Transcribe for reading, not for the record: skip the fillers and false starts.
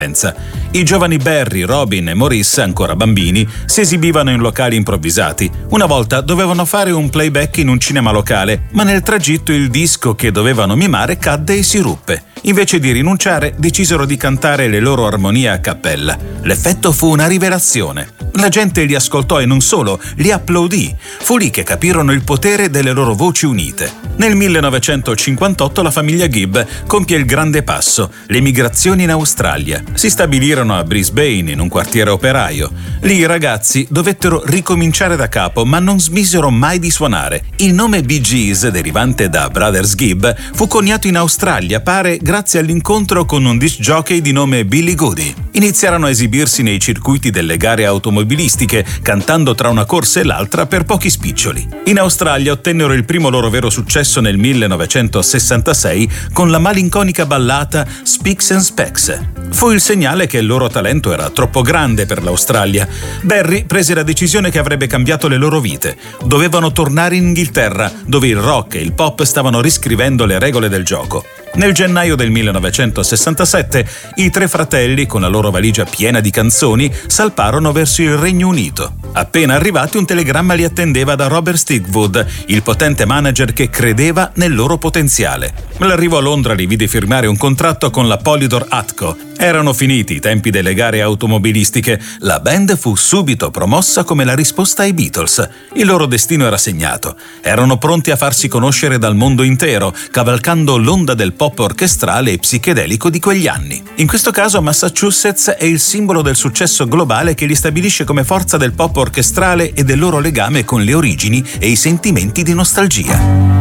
I giovani Barry, Robin e Maurice, ancora bambini, si esibivano in locali improvvisati. Una volta dovevano fare un playback in un cinema locale, ma nel tragitto il disco che dovevano mimare cadde e si ruppe. Invece di rinunciare, decisero di cantare le loro armonie a cappella. L'effetto fu una rivelazione. La gente li ascoltò e non solo, li applaudì. Fu lì che capirono il potere delle loro voci unite. Nel 1958 la famiglia Gibb compie il grande passo, l'emigrazione in Australia. Si stabilirono a Brisbane, in un quartiere operaio. Lì i ragazzi dovettero ricominciare da capo, ma non smisero mai di suonare. Il nome Bee Gees, derivante da Brothers Gibb, fu coniato in Australia, pare grazie all'incontro con un disc jockey di nome Billy Goody. Iniziarono a esibirsi nei circuiti delle gare automobilistiche, cantando tra una corsa e l'altra per pochi spiccioli. In Australia ottennero il primo loro vero successo nel 1966 con la malinconica ballata Specs and Specs. Fu il segnale che il loro talento era troppo grande per l'Australia. Barry prese la decisione che avrebbe cambiato le loro vite. Dovevano tornare in Inghilterra, dove il rock e il pop stavano riscrivendo le regole del gioco. Nel gennaio del 1967 i tre fratelli, con la loro valigia piena di canzoni, salparono verso il Regno Unito. Appena arrivati, un telegramma li attendeva da Robert Stigwood, il potente manager che credeva nel loro potenziale. L'arrivo a Londra li vide firmare un contratto con la Polydor Atco. Erano finiti i tempi delle gare automobilistiche. La band fu subito promossa come la risposta ai Beatles. Il loro destino era segnato. Erano pronti a farsi conoscere dal mondo intero, cavalcando l'onda del pop orchestrale e psichedelico di quegli anni. In questo caso Massachusetts è il simbolo del successo globale che li stabilisce come forza del pop orchestrale e del loro legame con le origini e i sentimenti di nostalgia.